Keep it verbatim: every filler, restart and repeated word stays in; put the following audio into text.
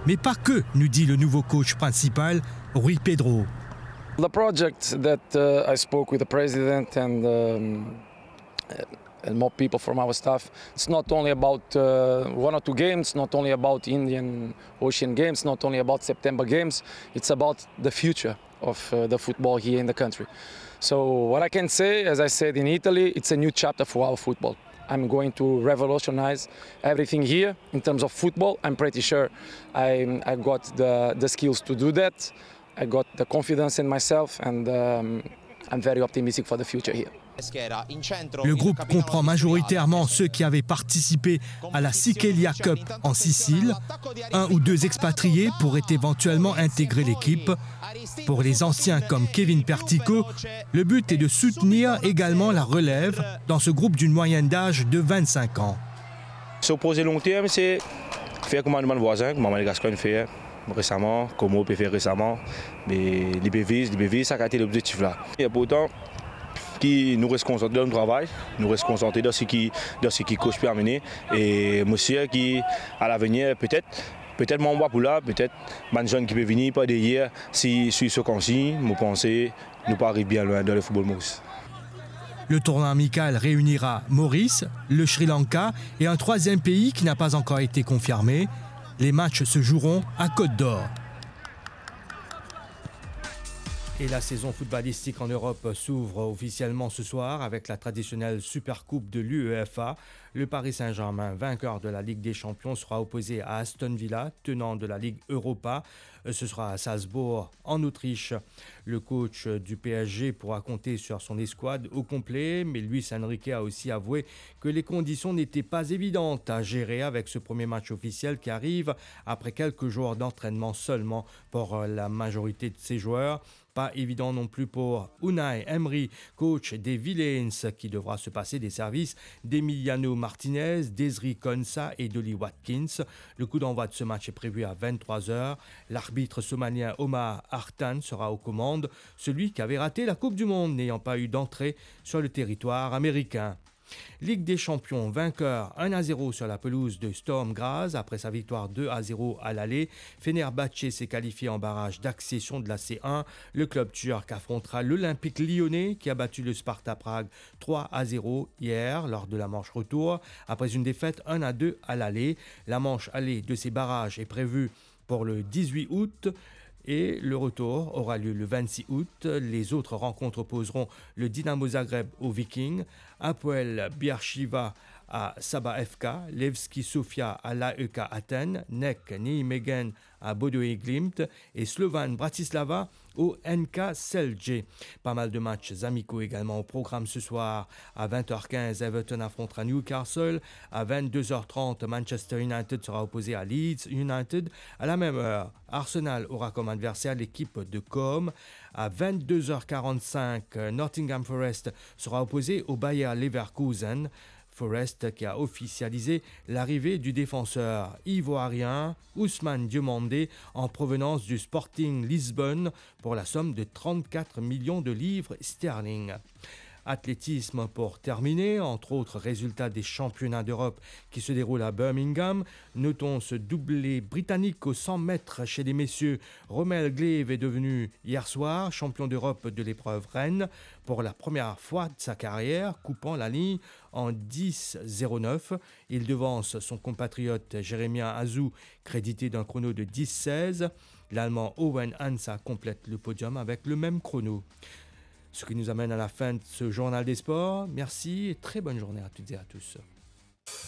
Mais pas que, nous dit le nouveau coach principal, Rui Pedro. The project that uh, I spoke with the president and um, and more people from our staff, it's not only about uh, one or two games, not only about Indian Ocean Games, not only about September Games, it's about the future of uh, the football here in the country. So what I can say, as I said in Italy, it's a new chapter for our football. I'm going to revolutionize everything here in terms of football. I'm pretty sure I, I got the, the skills to do that. I got the confidence in myself and um, I'm very optimistic for the future here. Le groupe comprend majoritairement ceux qui avaient participé à la Sikelia Cup en Sicile. Un ou deux expatriés pourraient éventuellement intégrer l'équipe. Pour les anciens comme Kevin Pertico, le but est de soutenir également la relève dans ce groupe d'une moyenne d'âge de vingt-cinq ans. Sur le projet long terme, c'est faire comme un voisin, comme Maman Gascogne fait récemment, comme on peut faire récemment, mais l'I B V, l'I B V, ça a été l'objectif là. Et pourtant, qui nous reste concentrés dans le travail, nous reste concentrés dans ce qui, dans ce qui coach peut amener, et monsieur qui, à l'avenir, peut-être, peut-être mon bois pour là, peut-être, man jeune qui peut venir pas derrière, si suit ce consigne, nous pensons, nous pas arriver bien loin dans le football Maurice. Le tournoi amical réunira Maurice, le Sri Lanka et un troisième pays qui n'a pas encore été confirmé. Les matchs se joueront à Côte d'Or. Et la saison footballistique en Europe s'ouvre officiellement ce soir avec la traditionnelle Supercoupe de l'U E F A. Le Paris Saint-Germain, vainqueur de la Ligue des Champions, sera opposé à Aston Villa, tenant de la Ligue Europa. Ce sera à Salzbourg, en Autriche. Le coach du P S G pourra compter sur son escouade au complet, mais Luis Enrique a aussi avoué que les conditions n'étaient pas évidentes à gérer avec ce premier match officiel qui arrive après quelques jours d'entraînement seulement pour la majorité de ses joueurs. Pas évident non plus pour Unai Emery, coach des Villains, qui devra se passer des services d'Emiliano Martinez, d'Ezri Konsa et d'Oli Watkins. Le coup d'envoi de ce match est prévu à vingt-trois heures. L'arbitre somalien Omar Artan sera aux commandes, celui qui avait raté la Coupe du Monde n'ayant pas eu d'entrée sur le territoire américain. Ligue des Champions, vainqueur un à zéro sur la pelouse de Storm Graz après sa victoire deux à zéro à l'aller. Fenerbahçe s'est qualifié en barrage d'accession de la C un. Le club turc affrontera l'Olympique lyonnais qui a battu le Sparta Prague trois à zéro hier lors de la manche retour après une défaite un à deux à l'aller. La manche aller de ces barrages est prévue pour le dix-huit août. Et le retour aura lieu le vingt-six août. Les autres rencontres opposeront le Dynamo Zagreb au Viking, Hapoel Beersheva à Sabah F K, Levski Sofia à l'A E K Athènes, N E C Nijmegen à Bodo Glimt et Slovan Bratislava au N K Celje. Pas mal de matchs amicaux également au programme ce soir. À vingt heures quinze, Everton affrontera Newcastle. À vingt-deux heures trente, Manchester United sera opposé à Leeds United. À la même heure, Arsenal aura comme adversaire l'équipe de Com. À vingt-deux heures quarante-cinq, Nottingham Forest sera opposé au Bayer Leverkusen. Forest qui a officialisé l'arrivée du défenseur ivoirien Ousmane Diomandé en provenance du Sporting Lisbonne pour la somme de trente-quatre millions de livres sterling. Athlétisme pour terminer, entre autres résultats des championnats d'Europe qui se déroulent à Birmingham. Notons ce doublé britannique aux cent mètres chez les messieurs. Romel Glaive est devenu hier soir champion d'Europe de l'épreuve Rennes pour la première fois de sa carrière, coupant la ligne en dix zéro neuf. Il devance son compatriote Jérémien Azou, crédité d'un chrono de dix seize. L'Allemand Owen Hansa complète le podium avec le même chrono. Ce qui nous amène à la fin de ce journal des sports. Merci et très bonne journée à toutes et à tous.